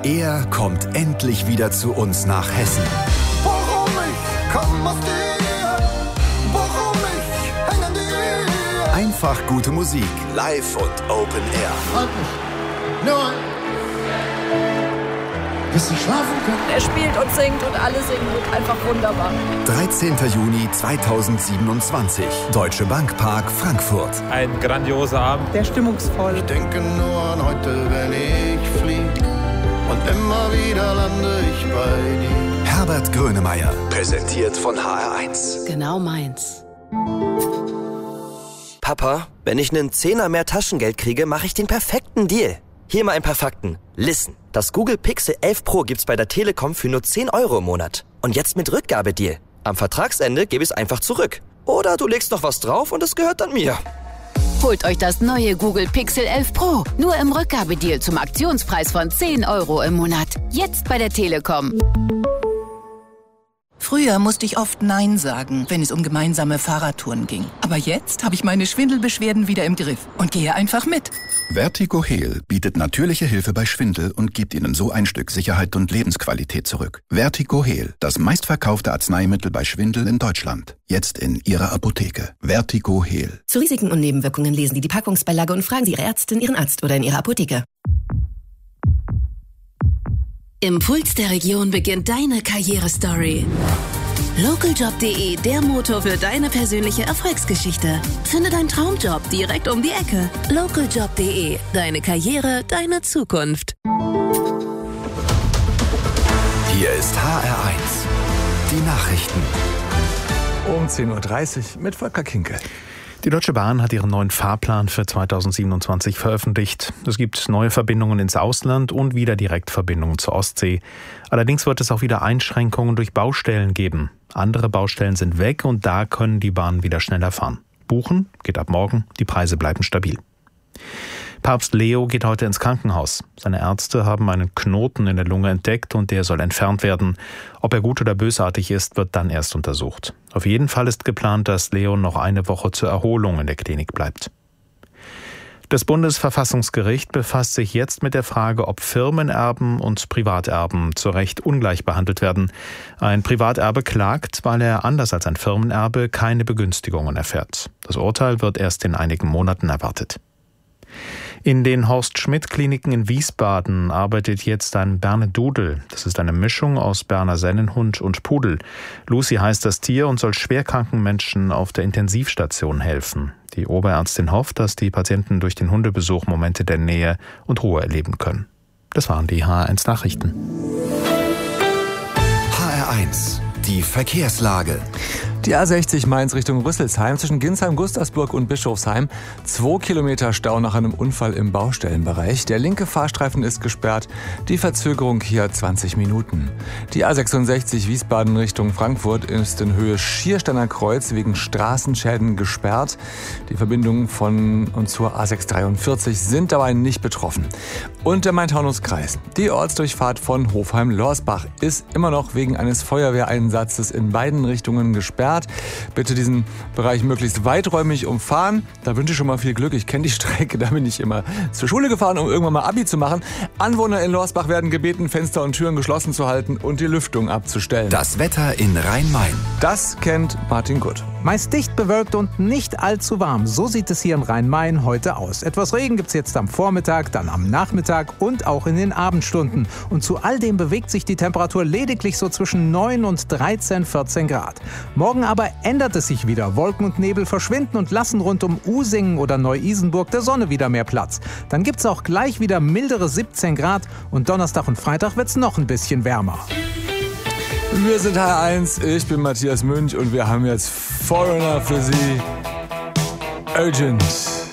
Er kommt endlich wieder zu uns nach Hessen. Warum ich komm aus dir, warum ich häng an dir. Einfach gute Musik, live und Open Air. Halt mich, nur bis ich schlafen kann. Er spielt und singt und alle singen mit. Einfach wunderbar. 13. Juni 2027, Deutsche Bank Park, Frankfurt. Ein grandioser Abend. Der stimmungsvoll. Ich denke nur an heute, wenn ich flieg. Und immer wieder lande ich bei dir. Herbert Grönemeyer, präsentiert von HR1. Genau meins. Papa, wenn ich einen Zehner mehr Taschengeld kriege, mache ich den perfekten Deal. Hier mal ein paar Fakten. Listen, das Google Pixel 11 Pro gibt's bei der Telekom für nur 10 € im Monat. Und jetzt mit Rückgabedeal. Am Vertragsende gebe ich es einfach zurück. Oder du legst noch was drauf und es gehört dann mir. Holt euch das neue Google Pixel 11 Pro. Nur im Rückgabedeal zum Aktionspreis von 10 € im Monat. Jetzt bei der Telekom. Früher musste ich oft Nein sagen, wenn es um gemeinsame Fahrradtouren ging. Aber jetzt habe ich meine Schwindelbeschwerden wieder im Griff und gehe einfach mit. Vertigo Heal bietet natürliche Hilfe bei Schwindel und gibt Ihnen so ein Stück Sicherheit und Lebensqualität zurück. Vertigo Heal, das meistverkaufte Arzneimittel bei Schwindel in Deutschland. Jetzt in Ihrer Apotheke. Vertigo Heal. Zu Risiken und Nebenwirkungen lesen Sie die Packungsbeilage und fragen Sie Ihre Ärztin, Ihren Arzt oder in Ihrer Apotheke. Im Puls der Region beginnt deine Karrierestory. Lokaljob.de, der Motor für deine persönliche Erfolgsgeschichte. Finde deinen Traumjob direkt um die Ecke. Lokaljob.de, deine Karriere, deine Zukunft. Hier ist HR1, die Nachrichten. Um 10.30 Uhr mit Volker Kinkel. Die Deutsche Bahn hat ihren neuen Fahrplan für 2027 veröffentlicht. Es gibt neue Verbindungen ins Ausland und wieder Direktverbindungen zur Ostsee. Allerdings wird es auch wieder Einschränkungen durch Baustellen geben. Andere Baustellen sind weg und da können die Bahnen wieder schneller fahren. Buchen geht ab morgen, die Preise bleiben stabil. Papst Leo geht heute ins Krankenhaus. Seine Ärzte haben einen Knoten in der Lunge entdeckt und der soll entfernt werden. Ob er gut oder bösartig ist, wird dann erst untersucht. Auf jeden Fall ist geplant, dass Leo noch eine Woche zur Erholung in der Klinik bleibt. Das Bundesverfassungsgericht befasst sich jetzt mit der Frage, ob Firmenerben und Privaterben zu Recht ungleich behandelt werden. Ein Privaterbe klagt, weil er anders als ein Firmenerbe keine Begünstigungen erfährt. Das Urteil wird erst in einigen Monaten erwartet. In den Horst-Schmidt-Kliniken in Wiesbaden arbeitet jetzt ein Bernedudel. Das ist eine Mischung aus Berner Sennenhund und Pudel. Lucy heißt das Tier und soll schwerkranken Menschen auf der Intensivstation helfen. Die Oberärztin hofft, dass die Patienten durch den Hundebesuch Momente der Nähe und Ruhe erleben können. Das waren die HR1 Nachrichten. HR1, die Verkehrslage. Die A60 Mainz Richtung Rüsselsheim zwischen Ginsheim, Gustavsburg und Bischofsheim. 2 Kilometer Stau nach einem Unfall im Baustellenbereich. Der linke Fahrstreifen ist gesperrt. Die Verzögerung hier 20 Minuten. Die A66 Wiesbaden Richtung Frankfurt ist in Höhe Schiersteiner Kreuz wegen Straßenschäden gesperrt. Die Verbindungen von und zur A643 sind dabei nicht betroffen. Und der Main-Taunus-Kreis. Die Ortsdurchfahrt von Hofheim-Lorsbach ist immer noch wegen eines Feuerwehreinsatzes in beiden Richtungen gesperrt. Bitte diesen Bereich möglichst weiträumig umfahren. Da wünsche ich schon mal viel Glück. Ich kenne die Strecke, da bin ich immer zur Schule gefahren, um irgendwann mal Abi zu machen. Anwohner in Lorsbach werden gebeten, Fenster und Türen geschlossen zu halten und die Lüftung abzustellen. Das Wetter in Rhein-Main. Das kennt Martin Gutt. Meist dicht bewölkt und nicht allzu warm. So sieht es hier im Rhein-Main heute aus. Etwas Regen gibt es jetzt am Vormittag, dann am Nachmittag und auch in den Abendstunden. Und zu all dem bewegt sich die Temperatur lediglich so zwischen 9 und 13, 14 Grad. Morgen aber ändert es sich wieder. Wolken und Nebel verschwinden und lassen rund um Usingen oder Neu-Isenburg der Sonne wieder mehr Platz. Dann gibt es auch gleich wieder mildere 17 Grad und Donnerstag und Freitag wird es noch ein bisschen wärmer. Wir sind HR1, ich bin Matthias Münch und wir haben jetzt Foreigner für Sie. Urgent.